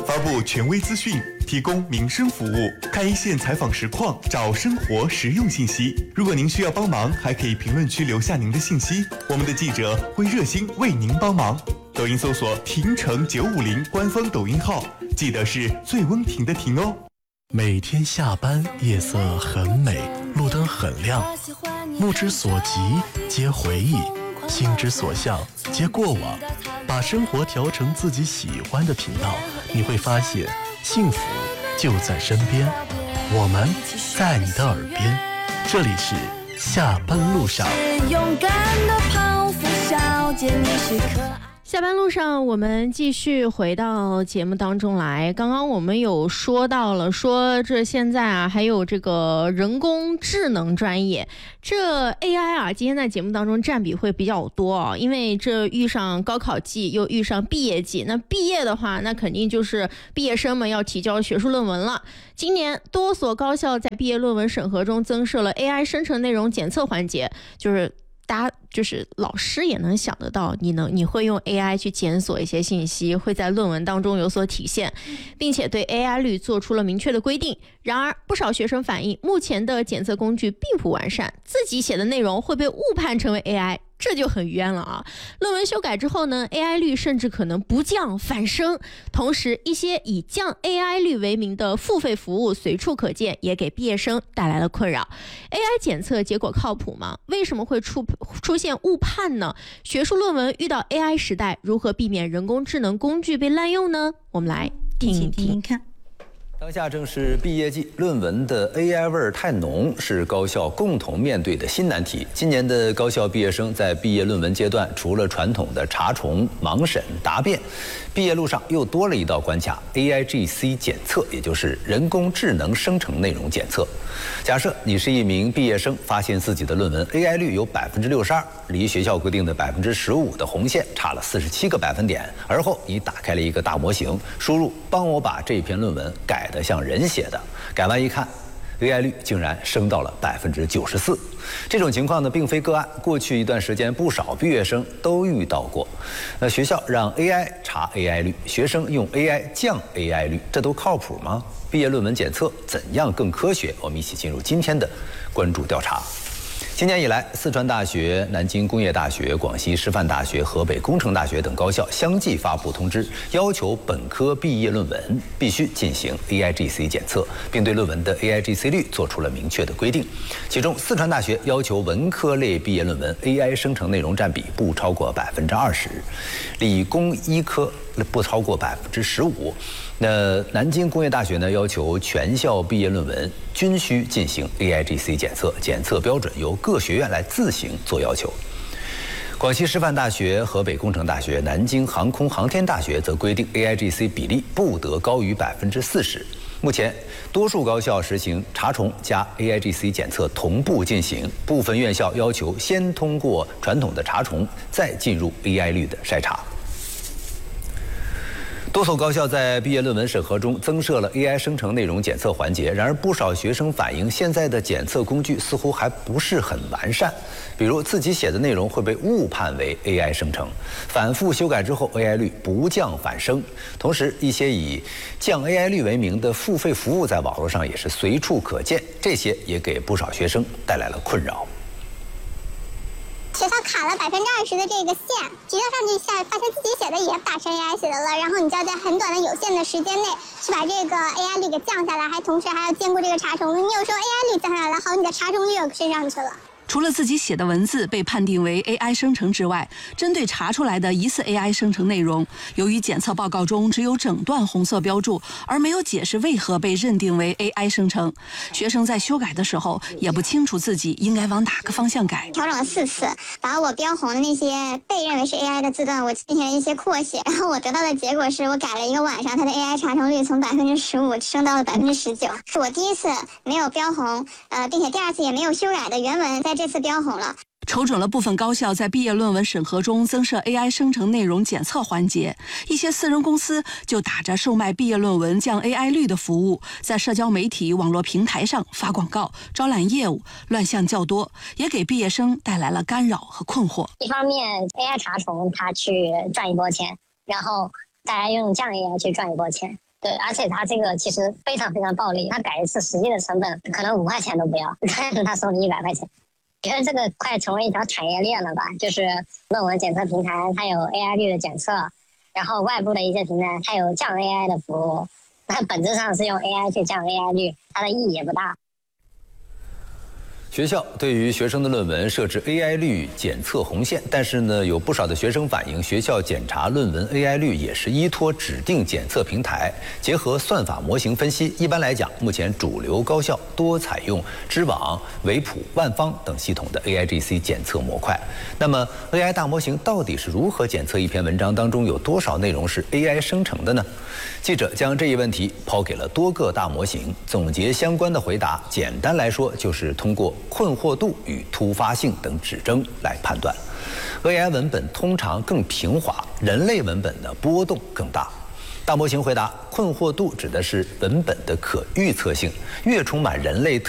发布权威资讯，提供民生服务，看一线采访实况，找生活实用信息。如果您需要帮忙，还可以评论区留下您的信息，我们的记者会热心为您帮忙。抖音搜索婷城950官方抖音号，记得是最温婷的婷哦。 每天下班，夜色很美，路灯很亮，目之所及皆回忆，心之所向皆过往。把生活调成自己喜欢的频道，你会发现幸福就在身边，我们在你的耳边。这里是下班路上。 勇敢的泡芙小姐，你是可爱。 下班路上，我们继续回到节目当中来。刚刚我们有说到了，说这现在啊，还有这个人工智能专业，这 AI 啊，今天在节目当中占比会比较多啊，因为这遇上高考季，又遇上毕业季。那毕业的话，那肯定就是毕业生们要提交学术论文了。今年多所高校在毕业论文审核中增设了 AI 生成内容检测环节，大家就是老师也能想得到，你会用 AI 去检索一些信息，会在论文当中有所体现，并且对 AI 率做出了明确的规定。然而，不少学生反映，目前的检测工具并不完善，自己写的内容会被误判成为 AI。这就很冤了啊！论文修改之后呢 ，AI 率甚至可能不降反升。同时，一些以降 AI 率为名的付费服务随处可见，也给毕业生带来了困扰。AI 检测结果靠谱吗？为什么会出现误判呢？学术论文遇到 AI 时代，如何避免人工智能工具被滥用呢？我们来听一听看。 当下正是毕业季，论文的 AI 味儿太浓，是高校共同面对的新难题。今年的高校毕业生在毕业论文阶段，除了传统的查重、盲审、答辩，毕业路上又多了一道关卡 AIGC 检测，也就是人工智能生成内容检测。假设你是一名毕业生，发现自己的论文 AI 率有62%，离学校规定的15%的红线差了47个百分点。而后你打开了一个大模型，输入“帮我把这篇论文改得像人写的”，改完一看 AI 率竟然升到了94%。这种情况呢，并非个案，过去一段时间不少毕业生都遇到过。那学校让 AI 查 AI 率，学生用 AI 降 AI 率，这都靠谱吗？毕业论文检测怎样更科学？我们一起进入今天的关注调查。今年以来，四川大学、南京工业大学、广西师范大学、河北工程大学等高校相继发布通知，要求本科毕业论文必须进行 AIGC 检测，并对论文的 AIGC 率做出了明确的规定。其中，四川大学要求文科类毕业论文 AI 生成内容占比不超过20%，理工医科不超过15%。那南京工业大学呢，要求全校毕业论文均需进行 AIGC 检测，检测标准由各学院来自行做要求。广西师范大学、河北工程大学、南京航空航天大学则规定 AIGC 比例不得高于40%。目前，多数高校实行查重加 AIGC 检测同步进行，部分院校要求先通过传统的查重，再进入 AI 率的筛查。多所高校在毕业论文审核中增设了 AI 生成内容检测环节，然而不少学生反映，现在的检测工具似乎还不是很完善，比如自己写的内容会被误判为 AI 生成，反复修改之后 AI 率不降反升。同时，一些以降 AI 率为名的付费服务在网络上也是随处可见，这些也给不少学生带来了困扰。 学校卡了20%的这个线，提交上去下，发现自己写的也打成 AI 写的了，然后你就要在很短的有限的时间内去把这个 AI 率给降下来，同时还要兼顾这个查重。你有时候 AI 率降下来了，好，你的查重率又升上去了。 除了自己写的文字被判定为 AI 生成之外，针对查出来的疑似 AI 生成内容，由于检测报告中只有整段红色标注，而没有解释为何被认定为 AI 生成，学生在修改的时候也不清楚自己应该往哪个方向改。 调整了4次，把我标红的那些被认为是 AI 的字段，我进行了一些扩写，然后我得到的结果是我改了一个晚上，它的 AI 查重率从15%升到了19%，是我第一次没有标红，并且第二次也没有修改的原文在这次标红了。 瞅准了部分高校在毕业论文审核中增设 AI 生成内容检测环节，一些私人公司就打着售卖毕业论文降 AI 率的服务，在社交媒体网络平台上发广告，招揽业务，乱象较多，也给毕业生带来了干扰和困惑。 一方面 AI 查重它去赚一波钱，然后大家用降 AI 去赚一波钱， 对，而且它这个其实非常非常暴利，它改一次实际的成本可能5块钱都不要，但是他收你100块钱。觉得这个快成为一条产业链了吧？就是论文检测平台它有 AI 率的检测，然后外部的一些平台它有降 AI 的服务，那本质上是用 AI 去降 AI 率，它的意义也不大。 学校对于学生的论文设置 AI 率检测红线，但是呢，有不少的学生反映，学校检查论文 AI 率也是依托指定检测平台，结合算法模型分析。一般来讲，目前主流高校多采用知网、维普、万方等系统的 AIGC 检测模块。那么 AI 大模型到底是如何检测一篇文章当中有多少内容是 AI 生成的呢？记者将这一问题抛给了多个大模型，总结相关的回答。简单来说，就是通过困惑度与突发性等指征来判断。AI 文本通常更平滑，人类文本的波动更大。大模型回答，困惑度指的是文本的可预测性，越充满人类